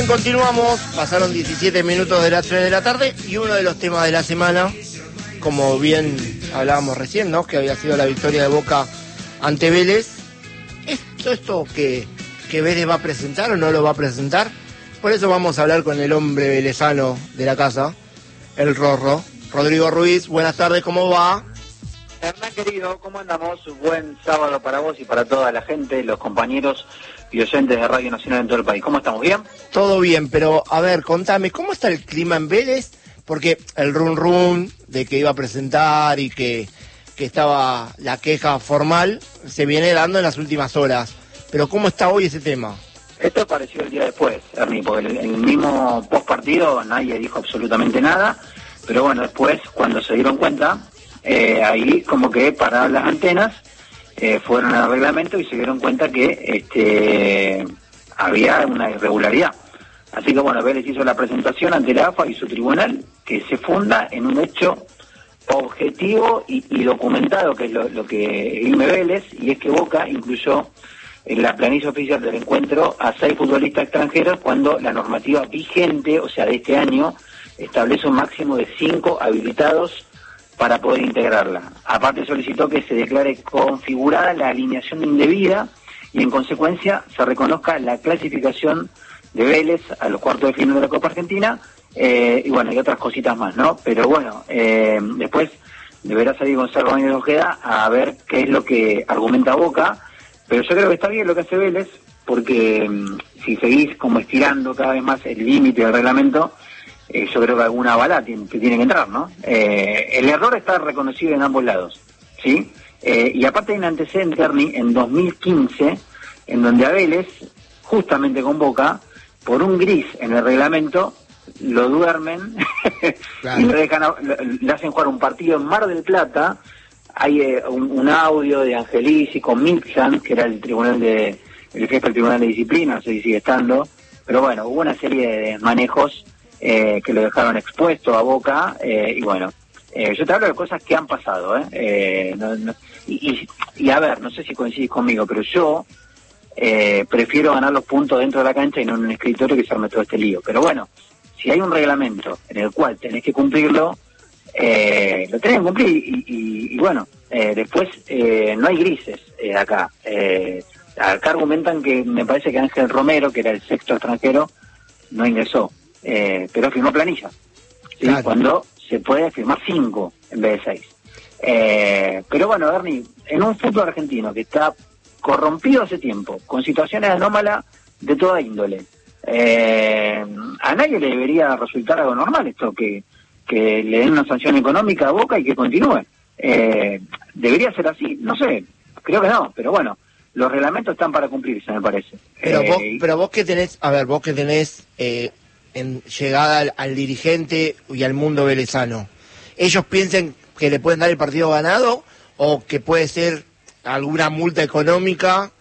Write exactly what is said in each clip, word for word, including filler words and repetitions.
continuamos, pasaron diecisiete minutos de las tres de la tarde y uno de los temas de la semana, como bien hablábamos recién, ¿no? Que había sido la victoria de Boca ante Vélez. ¿Esto, esto que, que Vélez va a presentar o no lo va a presentar? Por eso vamos a hablar con el hombre velezano de la casa, el Rorro. Rodrigo Ruiz, buenas tardes, ¿cómo va? Hernán querido, ¿cómo andamos? Buen sábado para vos y para toda la gente, los compañeros y oyentes de Radio Nacional en todo el país. ¿Cómo estamos? ¿Bien? Todo bien, pero a ver, contame, ¿cómo está el clima en Vélez? Porque el run run de que iba a presentar y que, que estaba la queja formal se viene dando en las últimas horas. Pero ¿cómo está hoy ese tema? Esto apareció el día después, Ernie, porque el, el mismo post partido nadie dijo absolutamente nada, pero bueno, después cuando se dieron cuenta, eh, ahí como que pararon las antenas, eh, fueron al reglamento y se dieron cuenta que este había una irregularidad. Así que bueno, Vélez hizo la presentación ante la A F A y su tribunal, que se funda en un hecho objetivo y, y documentado, que es lo, lo que Guilme Vélez, y es que Boca incluyó en la planilla oficial del encuentro a seis futbolistas extranjeros cuando la normativa vigente, o sea, de este año, establece un máximo de cinco habilitados para poder integrarla. Aparte solicitó que se declare configurada la alineación indebida y en consecuencia se reconozca la clasificación de Vélez a los cuartos de final de la Copa Argentina, eh, y bueno, y otras cositas más, ¿no? Pero bueno, eh, después deberá salir Gonzalo Baños de Ojeda a ver qué es lo que argumenta Boca, pero yo creo que está bien lo que hace Vélez, porque um, si seguís como estirando cada vez más el límite del reglamento, eh, yo creo que alguna bala tiene, que tiene que entrar, ¿no? Eh, el error está reconocido en ambos lados, ¿sí? Eh, y aparte hay un antecedente, Ernie, en dos mil quince, en donde a Vélez, justamente con Boca, por un gris en el reglamento, lo duermen claro. y le, dejan a, le hacen jugar un partido en Mar del Plata. Hay eh, un, un audio de Angelici con Mixan, que era el tribunal de el jefe del tribunal de disciplina, no sé si sigue estando, pero bueno, hubo una serie de manejos eh, que lo dejaron expuesto a Boca, eh, y bueno, eh, yo te hablo de cosas que han pasado, ¿eh? eh no, no, y, y, y a ver, no sé si coincidís conmigo, pero yo eh, prefiero ganar los puntos dentro de la cancha y no en un escritorio que se arme todo este lío. Pero bueno, si hay un reglamento en el cual tenés que cumplirlo, eh, lo tenés que cumplir y, y, y bueno, eh, después eh, no hay grises eh, acá. Eh, acá argumentan que me parece que Ángel Romero, que era el sexto extranjero, no ingresó, eh, pero firmó planilla, ¿sí? Claro. Cuando se puede firmar cinco en vez de seis. Eh, pero bueno, Bernie, en un fútbol argentino que está corrompido hace tiempo, con situaciones anómalas de toda índole, eh, a nadie le debería resultar algo normal esto, que, que le den una sanción económica a Boca y que continúe. Eh, debería ser así, no sé, creo que no, pero bueno, los reglamentos están para cumplirse, me parece. Pero eh, vos, pero vos que tenés, a ver, vos que tenés eh, en llegada al, al dirigente y al mundo velezano, ¿ellos piensan que le pueden dar el partido ganado o que puede ser alguna multa económica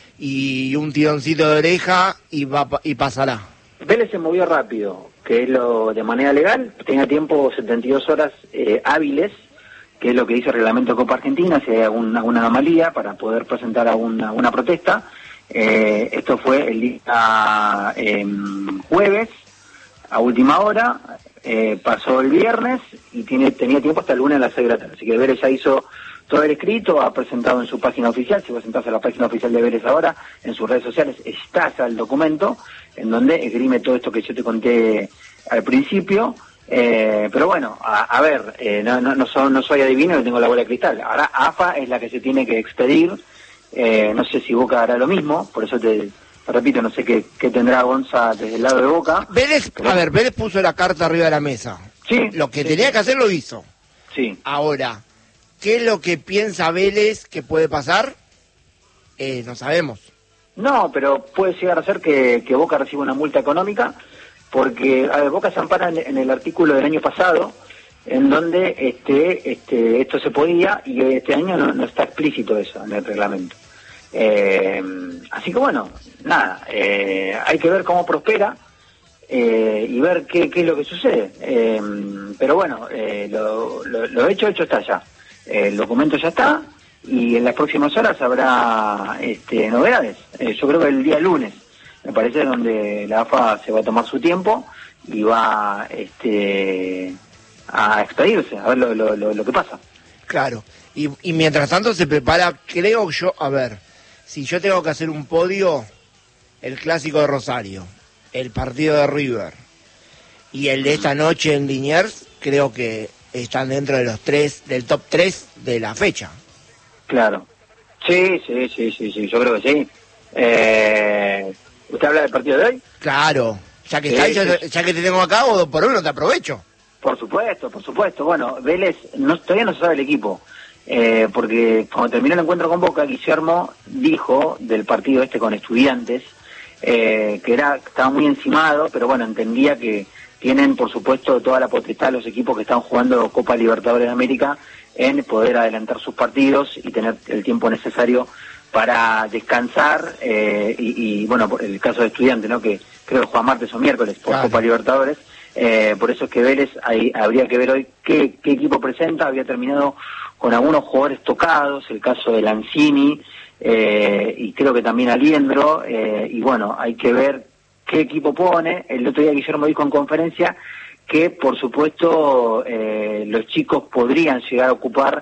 y un tironcito de oreja y va y pasará? Vélez se movió rápido, que es lo de manera legal, tenía tiempo setenta y dos horas eh, hábiles, que es lo que dice el reglamento de Copa Argentina, si hay alguna, alguna anomalía para poder presentar alguna, alguna protesta. Eh, esto fue el día eh, jueves, a última hora, eh, pasó el viernes y tiene, tenía tiempo hasta el lunes a las seis de la tarde, así que Vélez ya hizo todo el escrito, ha presentado en su página oficial, si vos entras a la página oficial de Vélez ahora, en sus redes sociales está ya el documento, en donde esgrime todo esto que yo te conté al principio, eh, pero bueno, a, a ver, eh, no, no, no, soy, no soy adivino, no tengo la bola de cristal, ahora A F A es la que se tiene que expedir, eh, no sé si Boca hará lo mismo, por eso te, te repito, no sé qué, qué tendrá Gonza desde el lado de Boca. Vélez, pero... a ver, Vélez puso la carta arriba de la mesa, sí, lo que sí, tenía que hacer lo hizo, sí. Ahora, ¿qué es lo que piensa Vélez que puede pasar? Eh, no sabemos. No, pero puede llegar a ser que, que Boca reciba una multa económica, porque a ver, Boca se ampara en, en el artículo del año pasado, en donde este, este, esto se podía, y este año no, no está explícito eso en el reglamento. Eh, así que bueno, nada, eh, hay que ver cómo prospera eh, y ver qué, qué es lo que sucede. Eh, pero bueno, eh, lo, lo, lo hecho, hecho está ya. El documento ya está y en las próximas horas habrá este, novedades. Eh, yo creo que el día lunes me parece donde la A F A se va a tomar su tiempo y va este, a expedirse, a ver lo, lo, lo, lo que pasa. Claro, y, y mientras tanto se prepara, creo yo, a ver, si yo tengo que hacer un podio, el clásico de Rosario, el partido de River y el de esta noche en Liniers, creo que están dentro de los tres, del top tres de la fecha. Claro. Sí, sí, sí, sí, sí, yo creo que sí. Eh, ¿Usted habla del partido de hoy? Claro, ya que, sí, está, sí. Ya, ya que te tengo acá, o dos por uno te aprovecho. Por supuesto, por supuesto. Bueno, Vélez, no, todavía no se sabe el equipo, eh, porque cuando terminó el encuentro con Boca, Guillermo dijo del partido este con Estudiantes, eh, que era estaba muy encimado, pero bueno, entendía que tienen, por supuesto, toda la potestad los equipos que están jugando Copa Libertadores de América en poder adelantar sus partidos y tener el tiempo necesario para descansar, eh, y, y bueno, por el caso de Estudiantes, ¿no? Que creo que juega martes o miércoles por claro. Copa Libertadores, eh, por eso es que Vélez, ahí habría que ver hoy qué, qué equipo presenta. Había terminado con algunos jugadores tocados, el caso de Lanzini, eh, y creo que también Aliendro, eh, y bueno, hay que ver qué equipo pone. El otro día Guillermo dijo en conferencia que por supuesto eh, los chicos podrían llegar a ocupar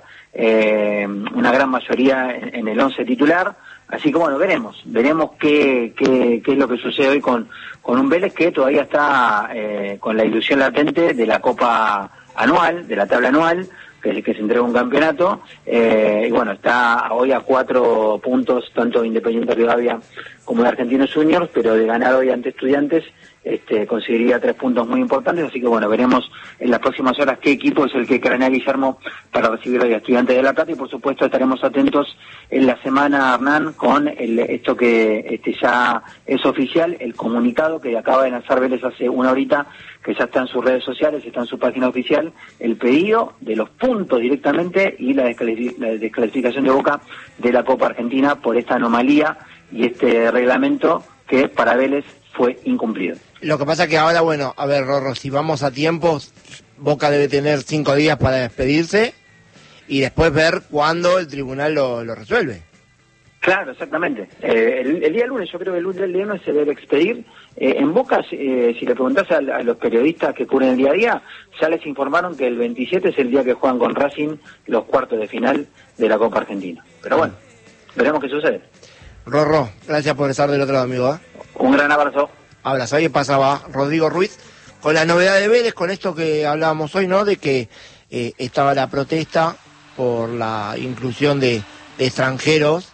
eh, una gran mayoría en, en el once titular, así que bueno, veremos, veremos qué, qué, qué es lo que sucede hoy con, con un Vélez que todavía está eh, con la ilusión latente de la Copa anual, de la tabla anual, que, que se entrega un campeonato, eh, y bueno, está hoy a cuatro puntos, tanto de Independiente Rivadavia como de Argentinos Juniors, pero de ganar hoy ante Estudiantes, este, conseguiría tres puntos muy importantes, así que bueno, veremos en las próximas horas qué equipo es el que cranea Guillermo para recibir hoy a Estudiantes de La Plata, y por supuesto estaremos atentos en la semana, Hernán, con el, esto que este, ya es oficial, el comunicado que acaba de lanzar Vélez hace una horita, que ya está en sus redes sociales, está en su página oficial, el pedido de los puntos directamente y la, descalific- la desclasificación de Boca de la Copa Argentina por esta anomalía y este reglamento que para Vélez fue incumplido. Lo que pasa que ahora, bueno, a ver, Rorro, si vamos a tiempos, Boca debe tener cinco días para despedirse y después ver cuándo el tribunal lo, lo resuelve. Claro, exactamente. Eh, el, el día lunes, yo creo que el lunes el día lunes se debe expedir. Eh, en Boca, eh, si le preguntás a, a los periodistas que cubren el día a día, ya les informaron que el veintisiete es el día que juegan con Racing los cuartos de final de la Copa Argentina. Pero bueno, veremos qué sucede. Rorro, gracias por estar del otro lado, amigo, ¿eh? Un gran abrazo. Abrazo. Ahí pasaba Rodrigo Ruiz con la novedad de Vélez, con esto que hablábamos hoy, ¿no? De que eh, estaba la protesta por la inclusión de, de extranjeros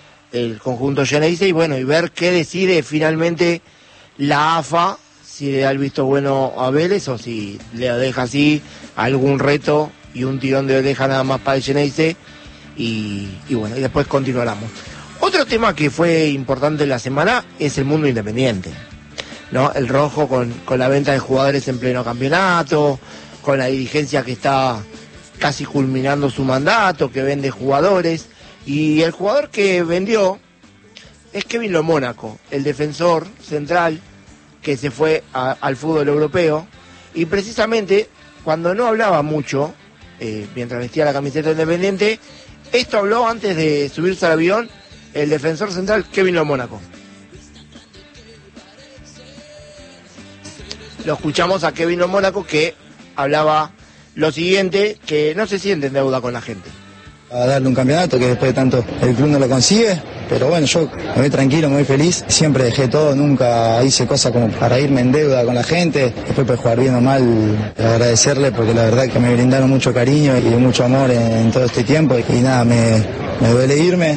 del conjunto Geneise, y bueno, y ver qué decide finalmente la A F A, si le da el visto bueno a Vélez o si le deja así algún reto y un tirón de oreja nada más para el Geneise, y, y bueno, y después continuamos. Otro tema que fue importante en la semana es el mundo independiente, ¿no? El rojo con, con la venta de jugadores en pleno campeonato, con la dirigencia que está casi culminando su mandato, que vende jugadores, y el jugador que vendió es Kevin Lo Mónaco, el defensor central que se fue a, al fútbol europeo, y precisamente cuando no hablaba mucho, eh, mientras vestía la camiseta Independiente, esto habló antes de subirse al avión el defensor central Kevin Lo Mónaco. Lo escuchamos a Kevin Lo Mónaco, que hablaba lo siguiente, que no se siente en deuda con la gente. A darle un campeonato que después de tanto el club no lo consigue, pero bueno, yo me voy tranquilo, me voy feliz, siempre dejé todo, nunca hice cosas como para irme en deuda con la gente, después por jugar bien o mal, agradecerle porque la verdad que me brindaron mucho cariño y mucho amor en, en todo este tiempo, y nada, me, me duele irme.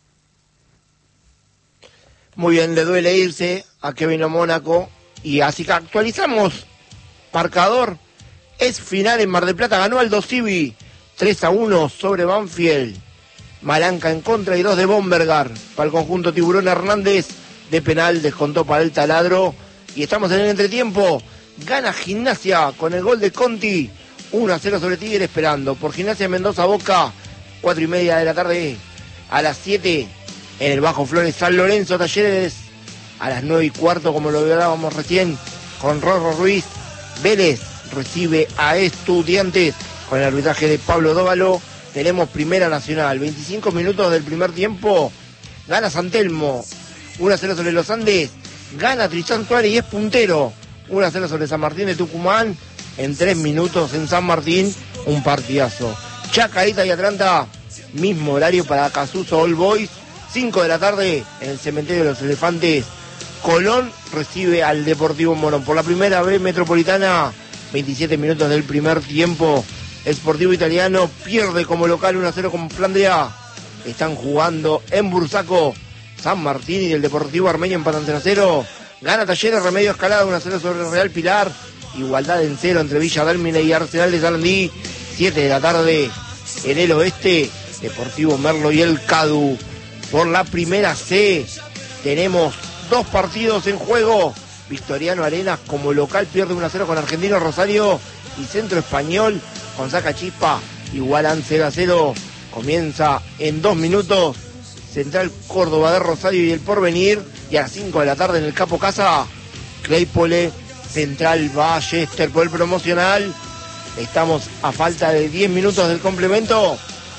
Muy bien, le duele irse a Kevin Lo Mónaco, y así que actualizamos marcador, es final en Mar del Plata, ganó Aldo Civi tres a uno sobre Banfield, Malanca en contra y dos de Bombergar para el conjunto Tiburón. Hernández de penal descontó para el Taladro, y estamos en el entretiempo. Gana Gimnasia con el gol de Conti, uno a cero sobre Tigre, esperando por Gimnasia Mendoza Boca, cuatro y media de la tarde. A las siete en el Bajo Flores San Lorenzo Talleres, a las nueve y cuarto, como lo hablábamos recién con Rorro Ruiz, Vélez recibe a Estudiantes con el arbitraje de Pablo Dóvalo. Tenemos Primera Nacional, veinticinco minutos del primer tiempo, gana San Telmo, uno a cero sobre los Andes, Gana Tristán Suárez y es puntero. uno a cero sobre San Martín de Tucumán. En tres minutos en San Martín, un partidazo. Chacarita y Atlanta, mismo horario para Casuso All Boys. cinco de la tarde en el Cementerio de los Elefantes. Colón recibe al Deportivo Morón. Por la primera vez Metropolitana, veintisiete minutos del primer tiempo. Sportivo Italiano pierde como local uno a cero con Flandria. Están jugando en Bursaco. San Martín y el Deportivo Armenio empatan cero a cero. Gana Talleres Remedio Escalada uno a cero sobre Real Pilar. Igualdad en cero entre Villa Dálmine y Arsenal de Sarandí. siete de la tarde en el oeste. Deportivo Merlo y el Cadu. Por la primera C tenemos dos partidos en juego. Victoriano Arenas como local pierde uno a cero con Argentino Rosario. Y Centro Español con Saca Chispa igualan cero a cero. Comienza en dos minutos Central Córdoba de Rosario y el Porvenir. Y a las cinco de la tarde en el Capo Casa, Claypole, Central Ballester por el promocional. Estamos a falta de diez minutos del complemento.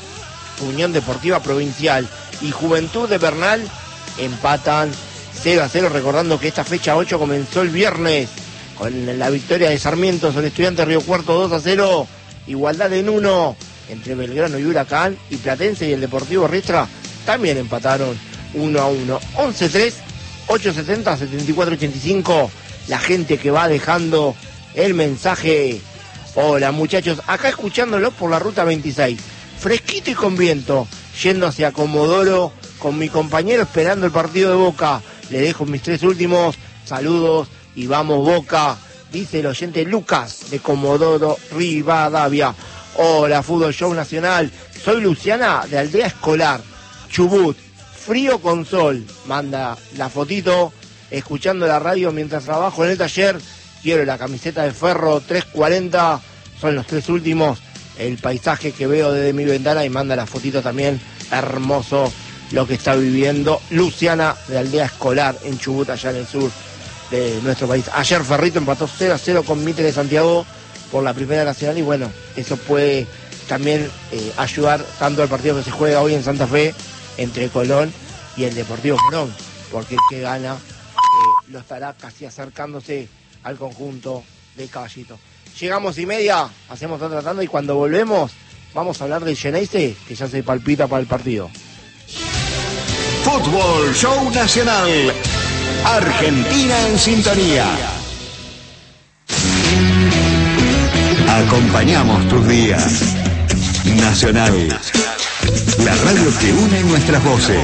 Unión Deportiva Provincial y Juventud de Bernal empatan cero a cero. Recordando que esta fecha ocho comenzó el viernes con la victoria de Sarmiento sobre Estudiantes Río Cuarto dos a cero. Igualdad en uno entre Belgrano y Huracán. Y Platense y el Deportivo Riestra también empataron uno a uno. once tres, ochocientos setenta, setenta y cuatro ochenta y cinco. La gente que va dejando el mensaje. Hola muchachos, acá escuchándolos por la ruta veintiséis. Fresquito y con viento, yendo hacia Comodoro con mi compañero esperando el partido de Boca. Le dejo mis tres últimos saludos y vamos Boca, dice el oyente Lucas de Comodoro Rivadavia. Hola Fútbol Show Nacional, soy Luciana de Aldea Escolar, Chubut, frío con sol. Manda la fotito, escuchando la radio mientras trabajo en el taller. Quiero la camiseta de Ferro tres cuarenta, son los tres últimos. El paisaje que veo desde mi ventana y manda la fotito también. Hermoso lo que está viviendo Luciana de Aldea Escolar en Chubut, allá en el sur de nuestro país. Ayer Ferrito empató cero a cero con Mitre de Santiago por la Primera Nacional y bueno, eso puede también eh, ayudar tanto al partido que se juega hoy en Santa Fe entre Colón y el Deportivo Morón, porque el que gana eh, lo estará casi acercándose al conjunto de Caballito. Llegamos y media, hacemos otra tanda y cuando volvemos vamos a hablar del Geneise, que ya se palpita para el partido. Fútbol Show Nacional. Argentina en sintonía. Acompañamos tus días. Nacional. La radio que une nuestras voces.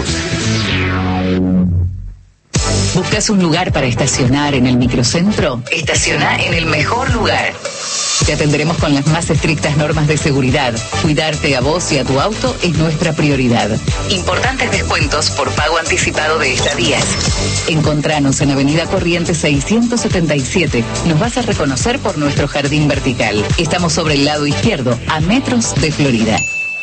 ¿Buscas un lugar para estacionar en el microcentro? Estaciona en el mejor lugar. Te atenderemos con las más estrictas normas de seguridad. Cuidarte a vos y a tu auto es nuestra prioridad. Importantes descuentos por pago anticipado de estadías. Encontranos en Avenida Corrientes seiscientos setenta y siete. Nos vas a reconocer por nuestro jardín vertical. Estamos sobre el lado izquierdo, a metros de Florida.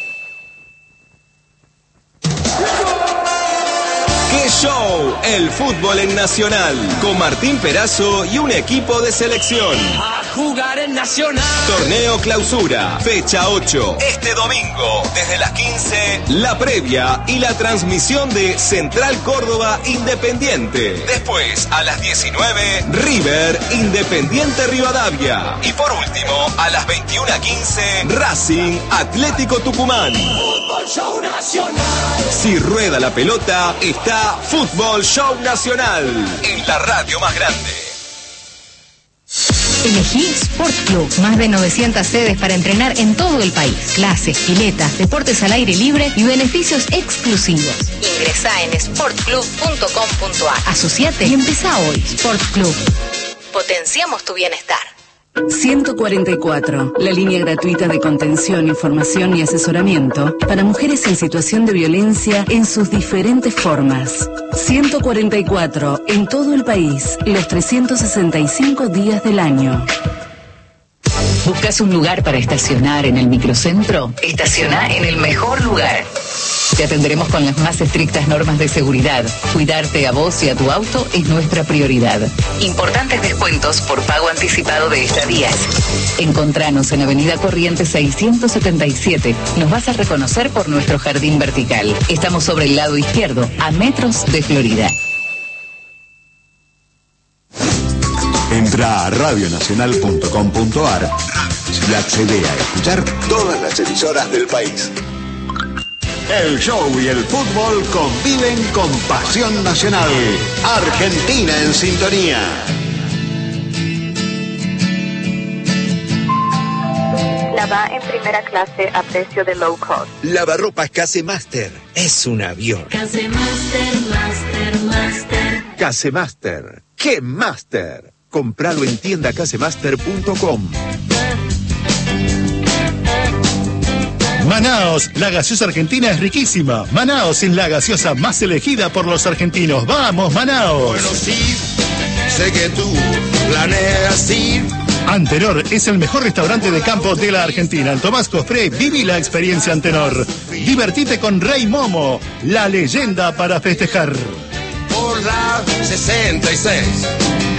Show, el fútbol en Nacional, con Martín Perazo y un equipo de selección. A jugar en Nacional. Torneo Clausura, fecha ocho, este domingo, desde las quince, la previa y la transmisión de Central Córdoba Independiente. Después, a las diecinueve, River Independiente Rivadavia. Y por último, a las veintiuna quince, Racing Atlético Tucumán. Fútbol Show Nacional. Si rueda la pelota, está Fútbol Show Nacional, en la radio más grande. Elegí Sport Club. Más de novecientas sedes para entrenar en todo el país. Clases, piletas, deportes al aire libre y beneficios exclusivos. Ingresá en sport club punto com punto a r. Asociate y empezá hoy. Sport Club. Potenciamos tu bienestar. ciento cuarenta y cuatro, la línea gratuita de contención, información y asesoramiento para mujeres en situación de violencia en sus diferentes formas. ciento cuarenta y cuatro, en todo el país, los trescientos sesenta y cinco días del año. ¿Buscas un lugar para estacionar en el microcentro? Estaciona en el mejor lugar. Te atenderemos con las más estrictas normas de seguridad. Cuidarte a vos y a tu auto es nuestra prioridad. Importantes descuentos por pago anticipado de estadías. Encontranos en Avenida Corrientes seiscientos setenta y siete. Nos vas a reconocer por nuestro jardín vertical. Estamos sobre el lado izquierdo, a metros de Florida. Entra a radio nacional punto com punto ar y accede a escuchar todas las emisoras del país. El show y el fútbol conviven con pasión nacional. Argentina en sintonía. Lava en primera clase a precio de low cost. Lavarropas Casemaster es un avión. Casemaster, Master, Master. Casemaster, ¡qué Master! Compralo en tienda casemaster punto com. Manaos, la gaseosa argentina es riquísima. Manaos es la gaseosa más elegida por los argentinos. ¡Vamos, Manaos! Bueno, sí, sé que tú planeas ir. Antenor es el mejor restaurante de campo de la Argentina. En Tomás Cofré, viví la experiencia Antenor. Divertite con Rey Momo, la leyenda para festejar. Por la sesenta y seis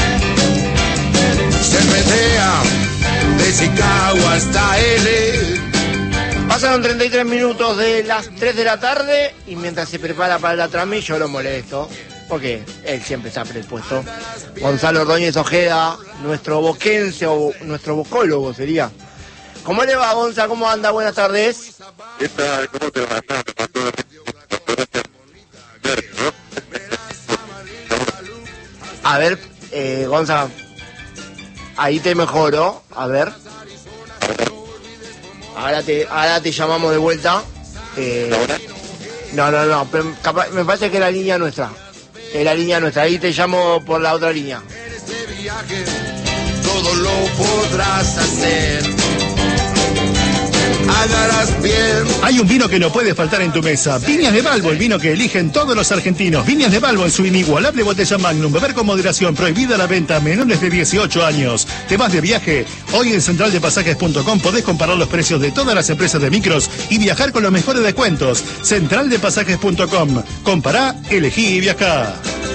se metea de Chicago hasta L. Pasaron treinta y tres minutos de las tres de la tarde y mientras se prepara para la transmisión yo lo molesto, porque él siempre está predispuesto. Gonzalo Ordóñez Ojeda, nuestro boquense o nuestro bocólogo sería. ¿Cómo le va, Gonza? ¿Cómo anda? Buenas tardes. ¿Qué tal? ¿Cómo te va? A ver, eh, Gonza, ahí te mejoro, a ver. Ahora te, ahora te llamamos de vuelta. Eh, no, no, no, pero capaz, me parece que es la línea nuestra. Es la línea nuestra, ahí te llamo por la otra línea. Todo lo podrás hacer. Hágalas bien. Hay un vino que no puede faltar en tu mesa. Viñas de Balbo, el vino que eligen todos los argentinos. Viñas de Balbo en su inigualable botella Magnum. Beber con moderación. Prohibida la venta a menores de dieciocho años. ¿Te vas de viaje? Hoy en central de pasajes punto com podés comparar los precios de todas las empresas de micros y viajar con los mejores descuentos. central de pasajes punto com. Compará, elegí y viajá.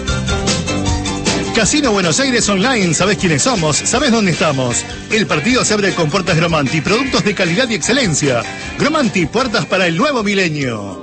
Casino Buenos Aires Online, ¿sabés quiénes somos? ¿Sabés dónde estamos? El partido se abre con puertas Gromanti, productos de calidad y excelencia. Gromanti, puertas para el nuevo milenio.